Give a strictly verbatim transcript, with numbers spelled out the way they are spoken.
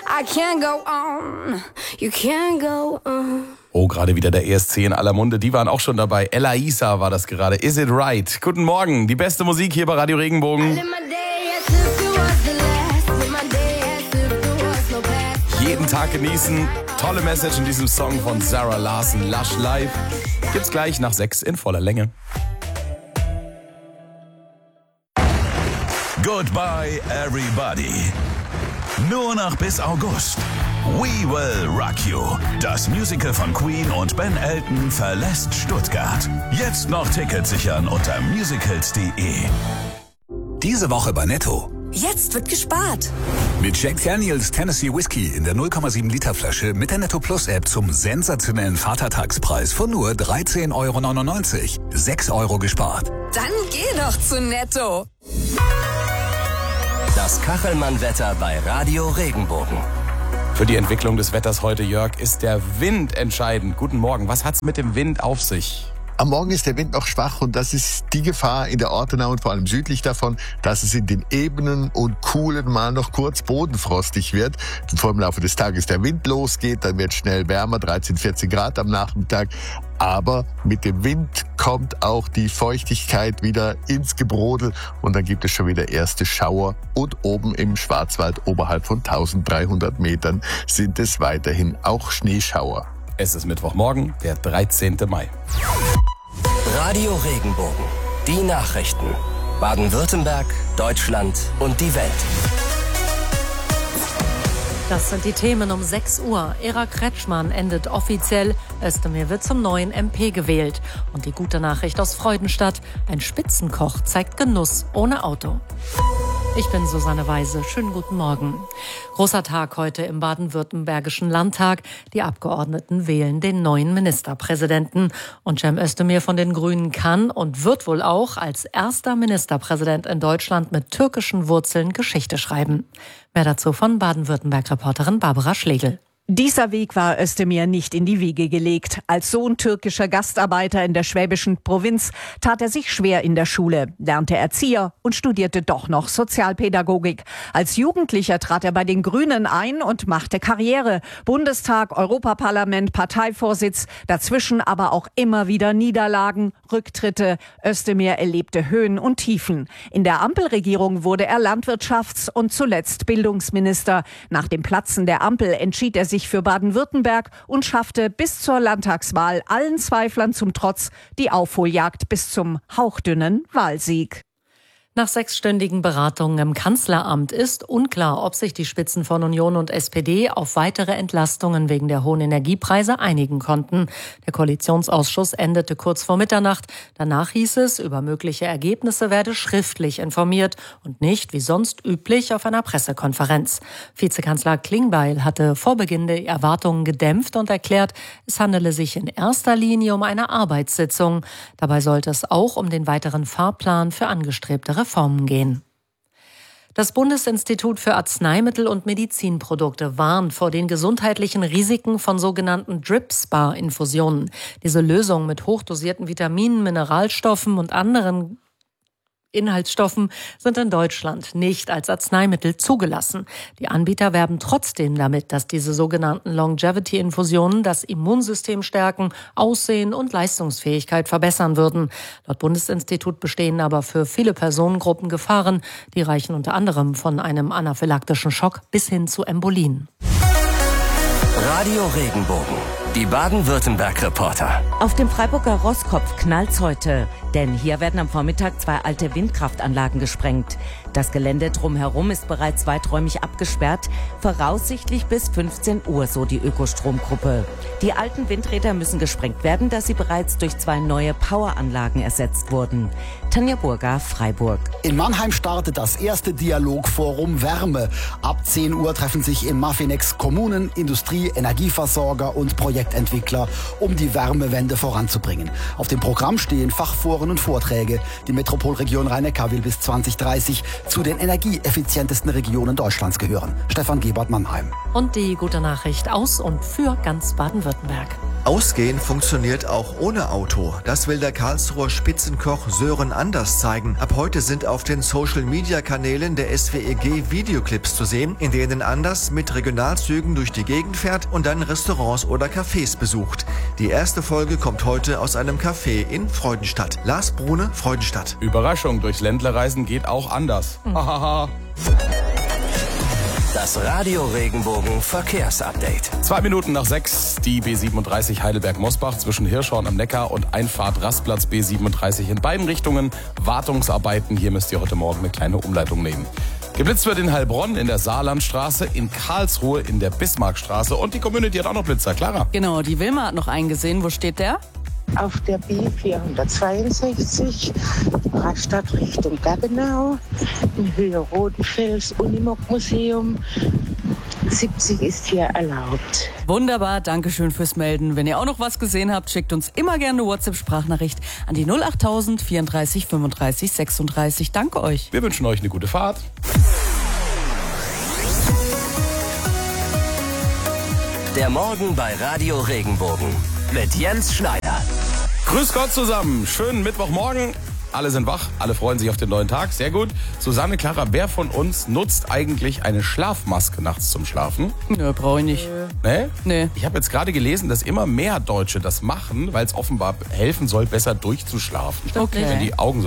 I can't go on, you can't go on. Oh, gerade wieder der E S C in aller Munde. Die waren auch schon dabei. Ella Isa war das gerade. Is it right? Guten Morgen. Die beste Musik hier bei Radio Regenbogen. Jeden Tag genießen. Tolle Message in diesem Song von Sarah Larson, Lush Live. Gibt's gleich nach sechs in voller Länge. Goodbye, everybody. Nur noch bis August. We Will Rock You. Das Musical von Queen und Ben Elton verlässt Stuttgart. Jetzt noch Tickets sichern unter musicals punkt de. Diese Woche bei Netto. Jetzt wird gespart. Mit Jack Daniels Tennessee Whiskey in der null Komma sieben Liter Flasche mit der Netto Plus App zum sensationellen Vatertagspreis von nur dreizehn Euro neunundneunzig. sechs Euro gespart. Dann geh doch zu Netto. Das Kachelmann-Wetter bei Radio Regenbogen. Für die Entwicklung des Wetters heute, Jörg, ist der Wind entscheidend. Guten Morgen. Was hat's mit dem Wind auf sich? Am Morgen ist der Wind noch schwach und das ist die Gefahr in der Ortenau und vor allem südlich davon, dass es in den Ebenen und Kuhlen mal noch kurz bodenfrostig wird. Bevor im Laufe des Tages der Wind losgeht, dann wird schnell wärmer, dreizehn, vierzehn Grad am Nachmittag. Aber mit dem Wind kommt auch die Feuchtigkeit wieder ins Gebrodel und dann gibt es schon wieder erste Schauer. Und oben im Schwarzwald oberhalb von dreizehnhundert Metern sind es weiterhin auch Schneeschauer. Es ist Mittwochmorgen, der dreizehnten Mai. Radio Regenbogen. Die Nachrichten. Baden-Württemberg, Deutschland und die Welt. Das sind die Themen um sechs Uhr. Ira Kretschmann endet offiziell. Özdemir wird zum neuen M P gewählt. Und die gute Nachricht aus Freudenstadt. Ein Spitzenkoch zeigt Genuss ohne Auto. Ich bin Susanne Weise. Schönen guten Morgen. Großer Tag heute im baden-württembergischen Landtag. Die Abgeordneten wählen den neuen Ministerpräsidenten. Und Cem Özdemir von den Grünen kann und wird wohl auch als erster Ministerpräsident in Deutschland mit türkischen Wurzeln Geschichte schreiben. Mehr dazu von Baden-Württemberg-Reporterin Barbara Schlegel. Dieser Weg war Özdemir nicht in die Wiege gelegt. Als Sohn türkischer Gastarbeiter in der schwäbischen Provinz tat er sich schwer in der Schule, lernte Erzieher und studierte doch noch Sozialpädagogik. Als Jugendlicher trat er bei den Grünen ein und machte Karriere. Bundestag, Europaparlament, Parteivorsitz, dazwischen aber auch immer wieder Niederlagen, Rücktritte. Özdemir erlebte Höhen und Tiefen. In der Ampelregierung wurde er Landwirtschafts- und zuletzt Bildungsminister. Nach dem Platzen der Ampel entschied er sich für Baden-Württemberg und schaffte bis zur Landtagswahl allen Zweiflern zum Trotz die Aufholjagd bis zum hauchdünnen Wahlsieg. Nach sechsstündigen Beratungen im Kanzleramt ist unklar, ob sich die Spitzen von Union und S P D auf weitere Entlastungen wegen der hohen Energiepreise einigen konnten. Der Koalitionsausschuss endete kurz vor Mitternacht. Danach hieß es, über mögliche Ergebnisse werde schriftlich informiert und nicht, wie sonst üblich, auf einer Pressekonferenz. Vizekanzler Klingbeil hatte vor Beginn die Erwartungen gedämpft und erklärt, es handele sich in erster Linie um eine Arbeitssitzung. Dabei sollte es auch um den weiteren Fahrplan für angestrebte Reformen gehen. Das Bundesinstitut für Arzneimittel und Medizinprodukte warnt vor den gesundheitlichen Risiken von sogenannten Drip-Spar-Infusionen. Diese Lösungen mit hochdosierten Vitaminen, Mineralstoffen und anderen Inhaltsstoffen sind in Deutschland nicht als Arzneimittel zugelassen. Die Anbieter werben trotzdem damit, dass diese sogenannten Longevity-Infusionen das Immunsystem stärken, Aussehen und Leistungsfähigkeit verbessern würden. Laut Bundesinstitut bestehen aber für viele Personengruppen Gefahren. Die reichen unter anderem von einem anaphylaktischen Schock bis hin zu Embolien. Radio Regenbogen. Die Baden-Württemberg-Reporter. Auf dem Freiburger Rosskopf knallt's heute, denn hier werden am Vormittag zwei alte Windkraftanlagen gesprengt. Das Gelände drumherum ist bereits weiträumig abgesperrt, voraussichtlich bis fünfzehn Uhr, so die Ökostromgruppe. Die alten Windräder müssen gesprengt werden, da sie bereits durch zwei neue Poweranlagen ersetzt wurden. Tanja Burger, Freiburg. In Mannheim startet das erste Dialogforum Wärme. Ab zehn Uhr treffen sich im Maffinex Kommunen, Industrie, Energieversorger und Projektentwickler, um die Wärmewende voranzubringen. Auf dem Programm stehen Fachforen und Vorträge. Die Metropolregion Rhein-Neckar will bis zwanzig dreißig zu den energieeffizientesten Regionen Deutschlands gehören. Stefan Gebert, Mannheim. Und die gute Nachricht aus und für ganz Baden-Württemberg. Ausgehen funktioniert auch ohne Auto. Das will der Karlsruher Spitzenkoch Sören Anders zeigen. Ab heute sind auf den Social-Media-Kanälen der S W E G Videoclips zu sehen, in denen Anders mit Regionalzügen durch die Gegend fährt und dann Restaurants oder Cafés besucht. Die erste Folge kommt heute aus einem Café in Freudenstadt. Lars Brune, Freudenstadt. Überraschung, durchs Ländlerreisen geht auch anders. Hahaha. Das Radio Regenbogen Verkehrsupdate. Zwei Minuten nach sechs, die B siebenunddreißig Heidelberg-Mosbach zwischen Hirschhorn am Neckar und Einfahrt Rastplatz B siebenunddreißig in beiden Richtungen. Wartungsarbeiten, hier müsst ihr heute Morgen eine kleine Umleitung nehmen. Geblitzt wird in Heilbronn in der Saarlandstraße, in Karlsruhe in der Bismarckstraße und die Community hat auch noch Blitzer. Clara? Genau, die Wilma hat noch einen gesehen. Wo steht der? Auf der B vierhundertzweiundsechzig, Rastatt Richtung Gaggenau, in Höhe Rodenfels, Unimog-Museum. siebzig ist hier erlaubt. Wunderbar, danke schön fürs Melden. Wenn ihr auch noch was gesehen habt, schickt uns immer gerne eine WhatsApp-Sprachnachricht an die null achttausend vierunddreißig fünfunddreißig sechsunddreißig. Danke euch. Wir wünschen euch eine gute Fahrt. Der Morgen bei Radio Regenbogen mit Jens Schneider. Grüß Gott zusammen, schönen Mittwochmorgen. Alle sind wach, alle freuen sich auf den neuen Tag, sehr gut. Susanne, Clara, wer von uns nutzt eigentlich eine Schlafmaske nachts zum Schlafen? Nö, brauche ich nicht. Nee? Nee. Ich habe jetzt gerade gelesen, dass immer mehr Deutsche das machen, weil es offenbar helfen soll, besser durchzuschlafen. Okay. Wenn die Augen so